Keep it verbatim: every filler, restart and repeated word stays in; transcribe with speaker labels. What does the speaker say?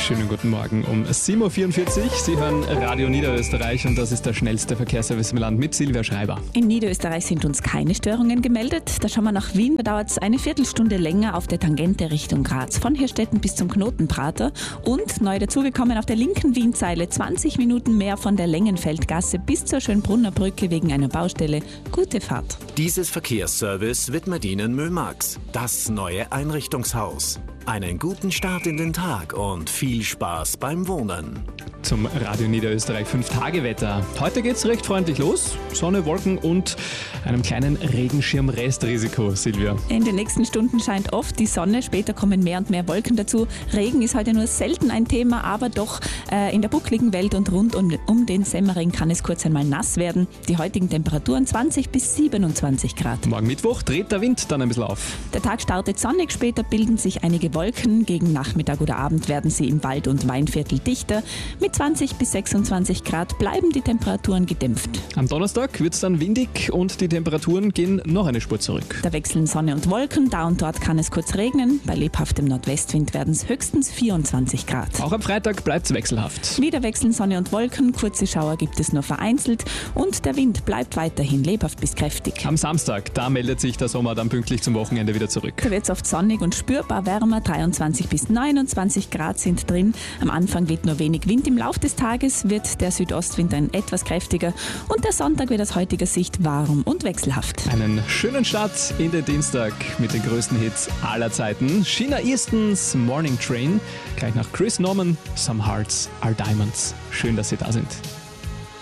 Speaker 1: Schönen guten Morgen um sieben Uhr vierundvierzig. Sie hören Radio Niederösterreich und das ist der schnellste Verkehrsservice im Land mit Silvia Schreiber.
Speaker 2: In Niederösterreich sind uns keine Störungen gemeldet. Da schauen wir nach Wien. Da dauert es eine Viertelstunde länger auf der Tangente Richtung Graz. Von Hirstetten bis zum Knotenprater. Und neu dazugekommen auf der linken Wienzeile zwanzig Minuten mehr von der Längenfeldgasse bis zur Schönbrunner Brücke wegen einer Baustelle. Gute Fahrt.
Speaker 3: Dieses Verkehrsservice widmet Ihnen Mömax, das neue Einrichtungshaus. Einen guten Start in den Tag und viel Spaß beim Wohnen.
Speaker 1: Zum Radio Niederösterreich fünf Tage Wetter. Heute geht's recht freundlich los. Sonne, Wolken und einem kleinen Regenschirm-Restrisiko, Silvia.
Speaker 2: In den nächsten Stunden scheint oft die Sonne. Später kommen mehr und mehr Wolken dazu. Regen ist heute nur selten ein Thema, aber doch äh, in der buckligen Welt und rund um, um den Semmering kann es kurz einmal nass werden. Die heutigen Temperaturen zwanzig bis siebenundzwanzig Grad.
Speaker 1: Morgen Mittwoch dreht der Wind dann ein bisschen auf.
Speaker 2: Der Tag startet sonnig, später bilden sich einige Wolken. Gegen Nachmittag oder Abend werden sie im Wald- und Weinviertel dichter. Mit zwanzig bis sechsundzwanzig Grad bleiben die Temperaturen gedämpft.
Speaker 1: Am Donnerstag wird es dann windig und die Temperaturen gehen noch eine Spur zurück.
Speaker 2: Da wechseln Sonne und Wolken, da und dort kann es kurz regnen. Bei lebhaftem Nordwestwind werden es höchstens vierundzwanzig Grad.
Speaker 1: Auch am Freitag bleibt es wechselhaft.
Speaker 2: Wieder wechseln Sonne und Wolken, kurze Schauer gibt es nur vereinzelt und der Wind bleibt weiterhin lebhaft bis kräftig.
Speaker 1: Am Samstag, da meldet sich der Sommer dann pünktlich zum Wochenende wieder zurück.
Speaker 2: Da wird es oft sonnig und spürbar wärmer, dreiundzwanzig bis neunundzwanzig Grad sind drin. Am Anfang weht nur wenig Wind, im Laufe des Tages wird der Südostwind ein etwas kräftiger und der Sonntag wird aus heutiger Sicht warm und wechselhaft.
Speaker 1: Einen schönen Start in den Dienstag mit den größten Hits aller Zeiten. Sheena Eastons Morning Train, gleich nach Chris Norman, Some Hearts Are Diamonds. Schön, dass Sie da sind.